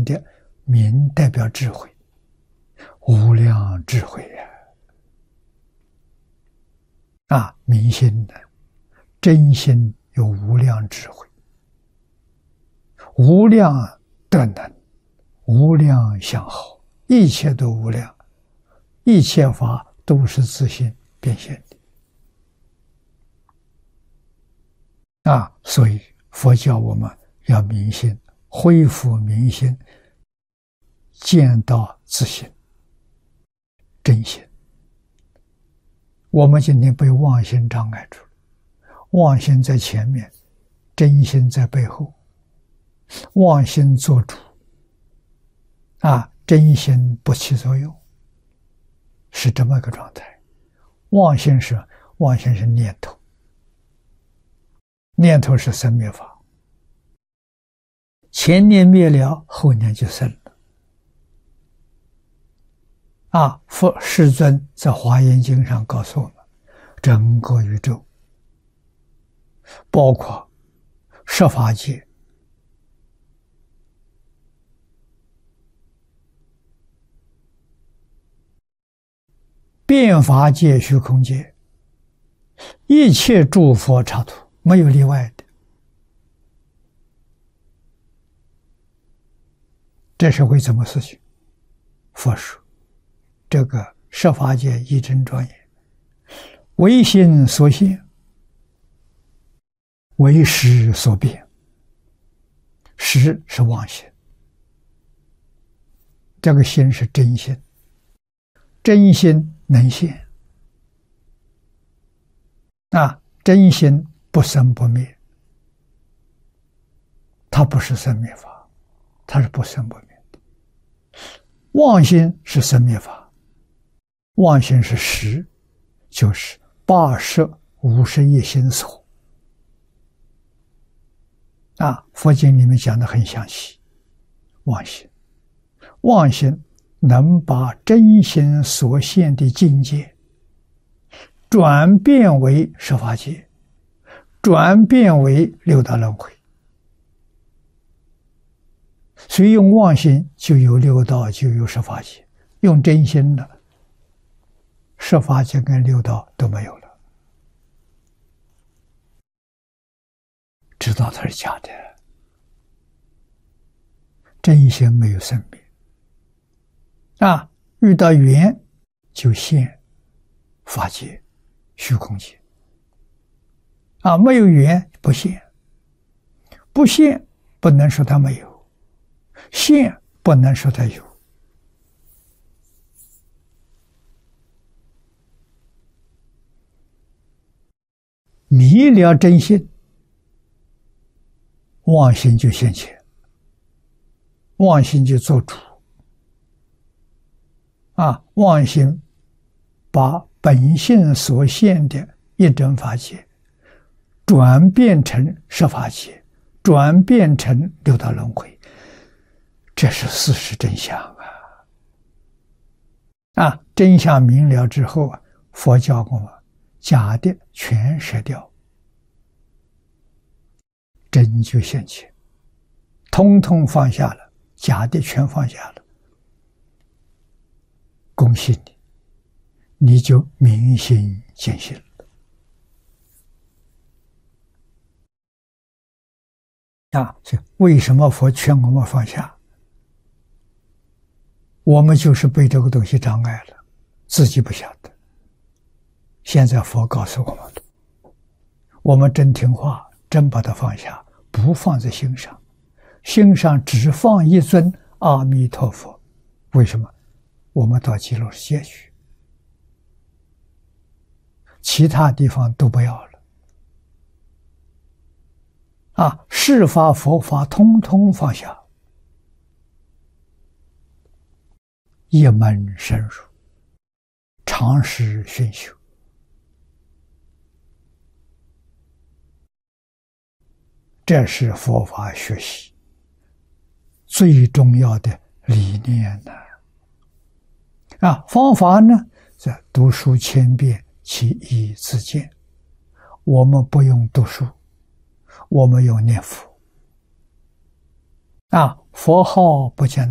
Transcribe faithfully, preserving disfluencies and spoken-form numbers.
的明代表智慧，无量智慧呀！啊，明心的真心有无量智慧，无量德能，无量相好，一切都无量，一切法都是自性变现的啊！所以佛教我们要明心，恢复明心，见到自性真心。我们今天被妄心障碍住了，妄心在前面，真心在背后，妄心做主啊，真心不起作用，是这么一个状态。妄心是妄心是念头，念头是生灭法，前念灭了，后念就生了。啊，佛世尊在《华严经》上告诉我们，整个宇宙，包括十法界，变法界、虚空界，一切诸佛刹土，没有例外的。这是为什么事情？佛说这个十法界一真庄严，唯心所现，为识所变。识是妄心，这个心是真心，真心能现啊，真心不生不灭，它不是生灭法，它是不生不灭的。妄心是生灭法，妄心是识，就是八识五十一心所啊，佛经里面讲得很详细。妄心，妄心能把真心所现的境界转变为十法界，转变为六道轮回。所以用妄心就有六道，就有十法界；用真心的，十法界跟六道都没有了。知道它是假的，真心没有生灭啊！遇到缘就现法界、虚空界啊，没有缘不现，不现不能说它没有，现不能说它有。迷了真心，妄心就现前，妄心就做主啊！妄心把本性所现的一真法界转变成十法界，转变成六道轮回，这是事实真相啊！啊，真相明了之后啊，佛教我们假的全舍掉，真就现前，通通放下了，假的全放下了。恭喜你，你就明心见性了。啊，为什么佛劝我们放下？我们就是被这个东西障碍了，自己不晓得。现在佛告诉我们的，我们真听话，真把它放下，不放在心上，心上只放一尊阿弥陀佛。为什么？我们到极乐世界去，其他地方都不要了啊！世法佛法通通放下，一门深入，长时熏修，这是佛法学习最重要的理念呢。啊，方法呢，在读书千遍，其义自见。我们不用读书，我们用念佛。啊， 佛号不见。